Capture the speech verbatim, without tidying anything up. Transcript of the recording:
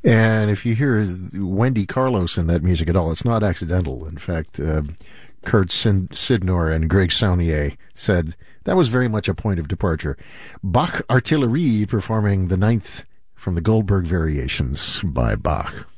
And if you hear Wendy Carlos in that music at all, it's not accidental. In fact, uh, Kurt Sin- Sidnor and Greg Saunier said that was very much a point of departure. Bach Artillerie performing the ninth from the Goldberg Variations by Bach.